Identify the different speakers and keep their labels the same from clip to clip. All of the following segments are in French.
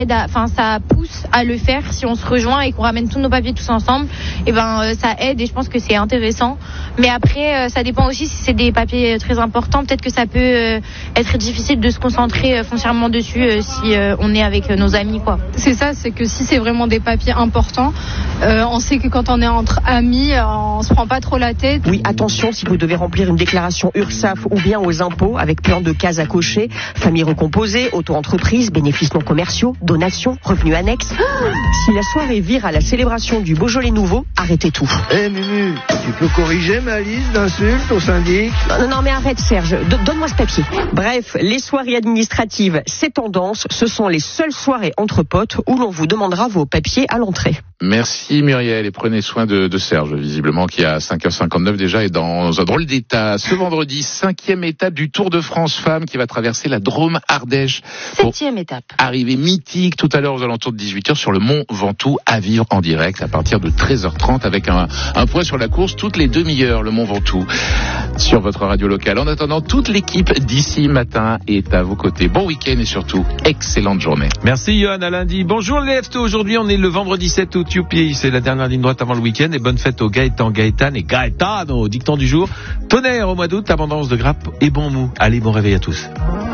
Speaker 1: ça pousse à le faire. Si on se rejoint et qu'on ramène tous nos papiers tous ensemble, ça aide et je pense que c'est intéressant. Mais après, ça dépend aussi si c'est des papiers très importants. Peut-être que ça peut être difficile de se concentrer foncièrement dessus si on est avec nos amis, quoi.
Speaker 2: C'est ça, c'est que si c'est vraiment des papiers importants, on sait que quand on est entre amis, on se prend pas trop la tête.
Speaker 3: Oui, attention, si vous devez remplir une déclaration URSSAF ou bien aux impôts avec plein de cases à cocher, famille recomposée, auto-entreprise, bénéfices non commerciaux, donations, revenus annexes. Si la soirée vire à la célébration du Beaujolais nouveau, arrêtez tout.
Speaker 4: Mumu, tu peux corriger ma liste d'insultes au syndic ?
Speaker 3: Non, mais arrête Serge, donne-moi ce papier. Bref, les soirées administratives, c'est tendance, ce sont les seules soirées entre potes où l'on vous demandera vos papiers à l'entrée.
Speaker 5: Merci Muriel et prenez soin de Serge, visiblement qui à 5h59 déjà est dans un drôle d'état. Ce vendredi, 5e étape du Tour de France Femmes qui va traverser la Drôme-Ardèche.
Speaker 1: 7e étape.
Speaker 5: Arrivée mythique tout à l'heure aux alentours de 18h sur le Mont Ventoux à vivre en direct à partir de 13h30 avec un point sur la course toutes les demi-heures, le Mont Ventoux sur votre radio locale. En attendant, toute l'équipe d'ici matin est à vos côtés. Bon week-end et surtout, excellente journée.
Speaker 6: Merci Johan, à lundi. Bonjour les FT, aujourd'hui on est le vendredi 7 août. Youpi, c'est la dernière ligne droite avant le week-end et bonne fête aux Gaëtan, Gaëtan et Gaëtano, dicton du jour. Tonnerre au mois d'août, abondance de grappes et bon mou. Allez, bon réveil à tous.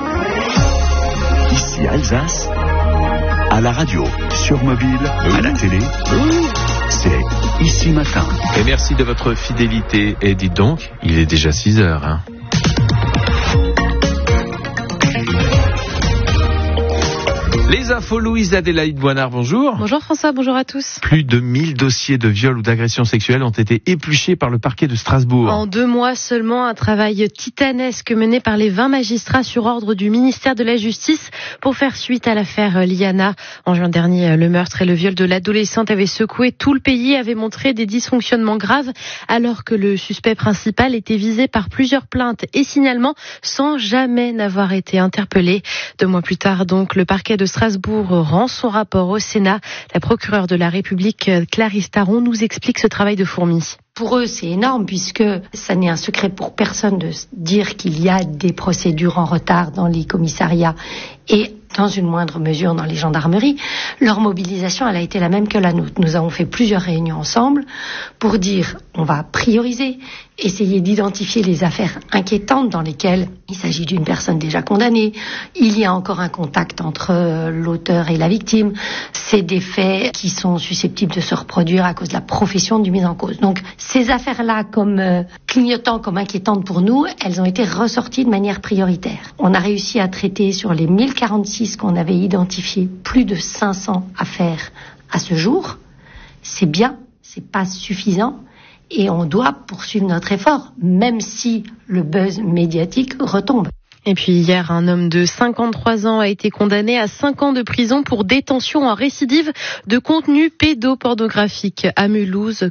Speaker 7: Ici Alsace, à la radio, sur mobile, à la télé, c'est Ici Matin.
Speaker 6: Et merci de votre fidélité. Et dites donc, il est déjà 6h, hein. Les infos, Louise Adélaïde Boinard, bonjour.
Speaker 8: Bonjour François, bonjour à tous.
Speaker 6: Plus de 1000 dossiers de viol ou d'agression sexuelle ont été épluchés par le parquet de Strasbourg.
Speaker 8: En 2 mois seulement, un travail titanesque mené par les 20 magistrats sur ordre du ministère de la Justice pour faire suite à l'affaire Liana. En juin dernier, le meurtre et le viol de l'adolescente avaient secoué tout le pays, avaient montré des dysfonctionnements graves, alors que le suspect principal était visé par plusieurs plaintes et signalements sans jamais n'avoir été interpellé. 2 mois plus tard, donc, le parquet de Strasbourg rend son rapport au Sénat. La procureure de la République, Clarisse Taron, nous explique ce travail de fourmi.
Speaker 9: Pour eux, c'est énorme puisque ça n'est un secret pour personne de dire qu'il y a des procédures en retard dans les commissariats et dans une moindre mesure dans les gendarmeries. Leur mobilisation, elle a été la même que la nôtre. Nous avons fait plusieurs réunions ensemble pour dire on va prioriser, essayer d'identifier les affaires inquiétantes dans lesquelles il s'agit d'une personne déjà condamnée. Il y a encore un contact entre l'auteur et la victime. C'est des faits qui sont susceptibles de se reproduire à cause de la profession du mis en cause. Donc ces affaires-là, comme clignotant, comme inquiétantes pour nous, elles ont été ressorties de manière prioritaire. On a réussi à traiter sur les 1046 qu'on avait identifiés plus de 500 affaires à ce jour. C'est bien, c'est pas suffisant. Et on doit poursuivre notre effort, même si le buzz médiatique retombe.
Speaker 8: Et puis hier, un homme de 53 ans a été condamné à 5 ans de prison pour détention en récidive de contenu pédopornographique à Mulhouse.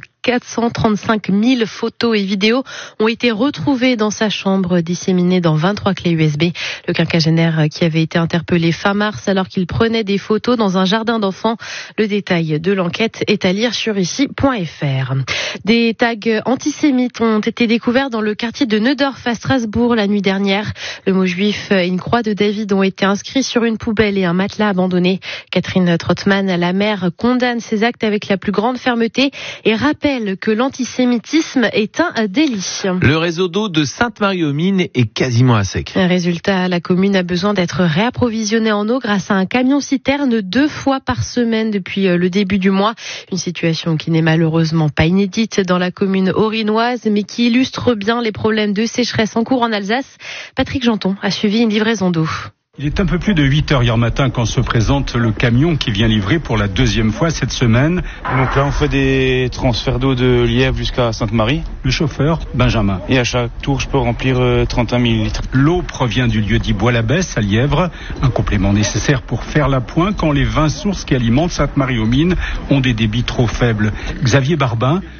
Speaker 8: 435 000 photos et vidéos ont été retrouvées dans sa chambre, disséminées dans 23 clés USB. Le quinquagénaire qui avait été interpellé fin mars alors qu'il prenait des photos dans un jardin d'enfants. Le détail de l'enquête est à lire sur ici.fr. Des tags antisémites ont été découverts dans le quartier de Neudorf à Strasbourg la nuit dernière. Le mot juif et une croix de David ont été inscrits sur une poubelle et un matelas abandonné. Catherine Trottmann, la maire, condamne ces actes avec la plus grande fermeté et rappelle que l'antisémitisme est un délit.
Speaker 6: Le réseau d'eau de Sainte-Marie-aux-Mines est quasiment à sec.
Speaker 8: Résultat, la commune a besoin d'être réapprovisionnée en eau grâce à un camion-citerne 2 fois par semaine depuis le début du mois. Une situation qui n'est malheureusement pas inédite dans la commune orinoise, mais qui illustre bien les problèmes de sécheresse en cours en Alsace. Patrick Janton a suivi une livraison d'eau.
Speaker 10: Il est un peu plus de 8h hier matin quand se présente le camion qui vient livrer pour la 2e fois cette semaine.
Speaker 11: Donc là, on fait des transferts d'eau de Lièvre jusqu'à Sainte-Marie.
Speaker 10: Le chauffeur, Benjamin.
Speaker 11: Et à chaque tour, je peux remplir 31 000 litres.
Speaker 10: L'eau provient du lieu-dit Bois-la-Besse à Lièvre. Un complément nécessaire pour faire la pointe quand les 20 sources qui alimentent Sainte-Marie-aux-Mines ont des débits trop faibles. Xavier Barbin,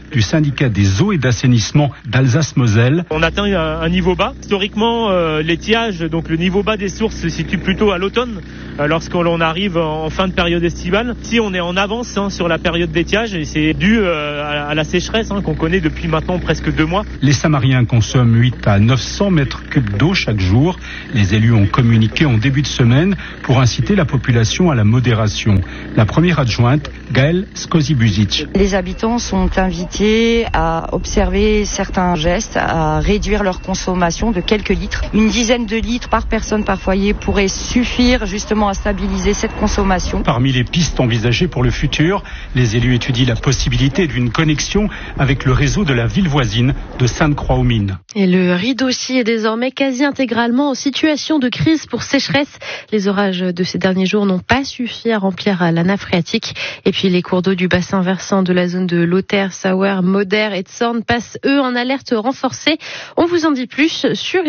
Speaker 10: du syndicat des eaux et d'assainissement d'Alsace-Moselle.
Speaker 12: On atteint un niveau bas. Historiquement, l'étiage, donc le niveau bas des sources, se situe plutôt à l'automne, lorsqu'on arrive en fin de période estivale. Si on est en avance sur la période d'étiage, et c'est dû à la sécheresse qu'on connaît depuis maintenant presque 2 mois.
Speaker 10: Les Samariens consomment 8 à 900 mètres cubes d'eau chaque jour. Les élus ont communiqué en début de semaine pour inciter la population à la modération. La première adjointe, Gaëlle Skozibuzic.
Speaker 13: Les habitants sont invités à observer certains gestes, à réduire leur consommation de quelques litres. Une dizaine de litres par personne par foyer pourrait suffire justement à stabiliser cette consommation.
Speaker 10: Parmi les pistes envisagées pour le futur, les élus étudient la possibilité d'une connexion avec le réseau de la ville voisine de Sainte-Croix-aux-Mines.
Speaker 8: Et le Rideauchy est désormais quasi intégralement en situation de crise pour sécheresse. Les orages de ces derniers jours n'ont pas suffi à remplir la nappe phréatique. Et puis les cours d'eau du bassin versant de la zone de Lothaire, Sauer, Moder et Zorn passent eux en alerte renforcée. On vous en dit plus sur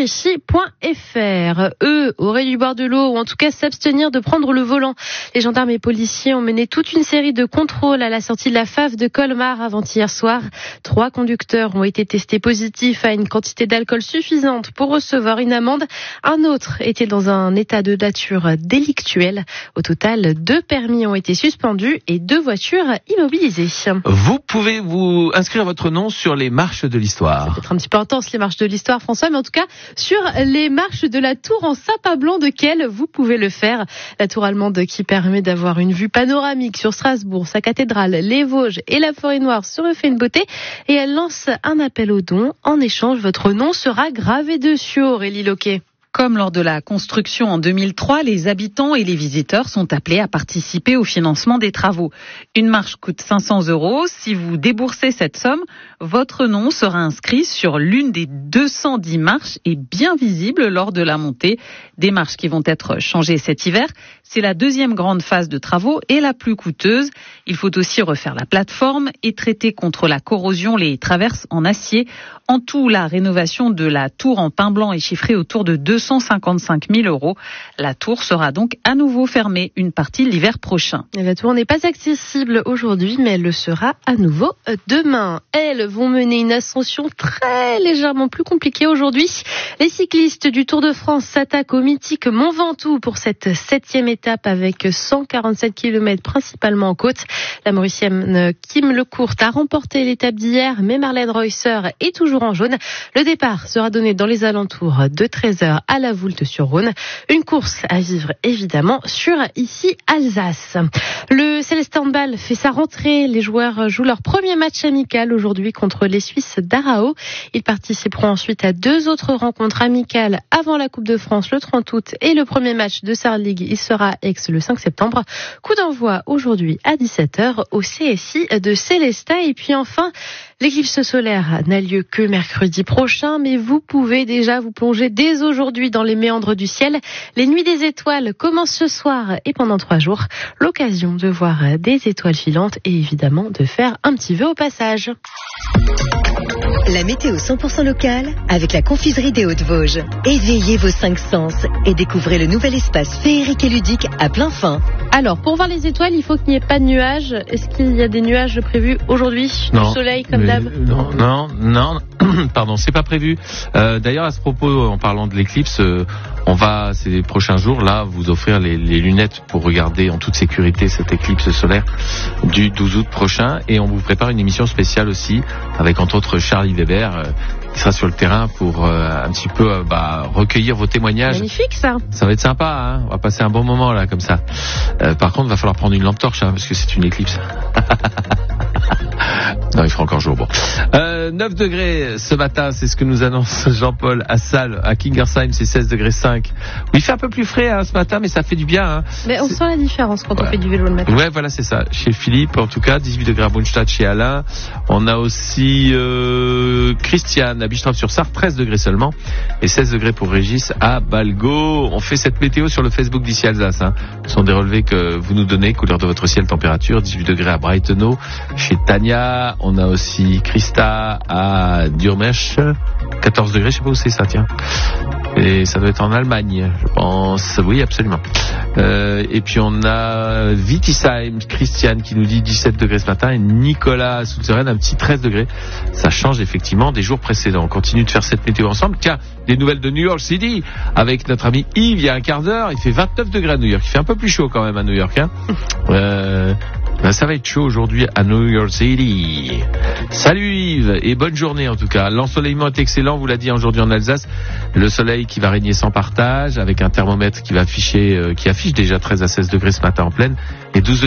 Speaker 8: ici.fr. Eux auraient dû boire de l'eau ou en tout cas s'abstenir de prendre le volant. Les gendarmes et policiers ont mené toute une série de contrôles à la sortie de la FAV de Colmar avant-hier soir. 3 conducteurs ont été testés positifs à une quantité d'alcool suffisante pour recevoir une amende. Un autre était dans un état de nature délictuelle. Au total, 2 permis ont été suspendus et 2 voitures immobilisées.
Speaker 6: Vous pouvez vous inscrire votre nom sur les marches de l'histoire.
Speaker 8: Ça peut être un petit peu intense les marches de l'histoire, François, mais en tout cas sur les marches de la tour en sapin blanc de Kiel, vous pouvez le faire. La tour allemande qui permet d'avoir une vue panoramique sur Strasbourg, sa cathédrale, les Vosges et la Forêt Noire se refait une beauté et elle lance un appel aux dons. En échange, votre nom sera gravé dessus, Aurélie Loquet.
Speaker 14: Comme lors de la construction en 2003, les habitants et les visiteurs sont appelés à participer au financement des travaux. Une marche coûte 500 €. Si vous déboursez cette somme, votre nom sera inscrit sur l'une des 210 marches et bien visible lors de la montée. Des marches qui vont être changées cet hiver. C'est la 2e grande phase de travaux et la plus coûteuse. Il faut aussi refaire la plateforme et traiter contre la corrosion les traverses en acier. En tout, la rénovation de la tour en pin blanc est chiffrée autour de 255 000 €. La tour sera donc à nouveau fermée une partie l'hiver prochain.
Speaker 8: Et la tour n'est pas accessible aujourd'hui, mais elle le sera à nouveau demain. Elles vont mener une ascension très légèrement plus compliquée aujourd'hui. Les cyclistes du Tour de France s'attaquent au mythique Mont Ventoux pour cette 7e étape avec 147 km principalement en côte. La Mauricienne Kim Lecourt a remporté l'étape d'hier, mais Marlène Reusser est toujours en jaune. Le départ sera donné dans les alentours de 13h à la Voulte-sur-Rhône. Une course à vivre évidemment sur ici Alsace. Le Célestin Handball fait sa rentrée. Les joueurs jouent leur premier match amical aujourd'hui contre les Suisses d'Arao. Ils participeront ensuite à 2 autres rencontres amicales avant la Coupe de France le 30 août et le premier match de Star League. Il sera à Aix le 5 septembre. Coup d'envoi aujourd'hui à 17h au CSI de Célestin. Et puis enfin, l'éclipse solaire n'a lieu que mercredi prochain, mais vous pouvez déjà vous plonger dès aujourd'hui dans les méandres du ciel. Les nuits des étoiles commencent ce soir et pendant 3 jours. L'occasion de voir des étoiles filantes et évidemment de faire un petit vœu au passage.
Speaker 15: La météo 100% locale avec la confiserie des Hauts-de-Vosges. Éveillez vos 5 sens et découvrez le nouvel espace féerique et ludique à plein fin.
Speaker 8: Alors, pour voir les étoiles, il faut qu'il n'y ait pas de nuages. Est-ce qu'il y a des nuages prévus aujourd'hui?
Speaker 6: Non.
Speaker 8: Du soleil comme d'hab?
Speaker 6: Non. Pardon, c'est pas prévu. D'ailleurs, à ce propos, en parlant de l'éclipse, on va, ces prochains jours, là, vous offrir les lunettes pour regarder en toute sécurité cette éclipse solaire du 12 août prochain. Et on vous prépare une émission spéciale aussi, avec entre autres Charlie Weber, qui sera sur le terrain pour un petit peu recueillir vos témoignages.
Speaker 8: Magnifique ça.
Speaker 6: Ça va être sympa, hein. On va passer un bon moment là, comme ça. Par contre, il va falloir prendre une lampe torche, parce que c'est une éclipse. Non, il fera encore jour. Bon. 9 degrés ce matin, c'est ce que nous annonce Jean-Paul à Salles, à Kingersheim, c'est 16 degrés 5. Oui, il fait un peu plus frais ce matin, mais ça fait du bien. Hein.
Speaker 8: Mais on sent la différence quand on fait du vélo le matin.
Speaker 6: Ouais, voilà, c'est ça. Chez Philippe, en tout cas, 18 degrés à Brunstadt chez Alain. On a aussi Christiane à Bistrov-sur-Sarthe, 13 degrés seulement, et 16 degrés pour Régis à Balgo. On fait cette météo sur le Facebook d'ici Alsace. Hein. Ce sont des relevés que vous nous donnez, couleur de votre ciel, température, 18 degrés à Breitenau. Chez Tania, on a aussi Christa à Durmech, 14 degrés, je sais pas où c'est ça, tiens. Et ça doit être en Allemagne, je pense. Oui, absolument. Et puis on a Vitisheim, Christiane qui nous dit 17 degrés ce matin et Nicolas Souterraine un petit 13 degrés. Ça change effectivement des jours précédents. On continue de faire cette météo ensemble. Tiens, des nouvelles de New York City avec notre ami Yves il y a un quart d'heure. Il fait 29 degrés à New York. Il fait un peu plus chaud quand même à New York. Hein. Ça va être chaud aujourd'hui à New York City. Salut Yves et bonne journée en tout cas. L'ensoleillement est excellent, vous l'a dit aujourd'hui en Alsace. Le soleil qui va régner sans partage avec un thermomètre qui va afficher, qui affiche déjà 13 à 16 degrés ce matin en pleine et 12 degrés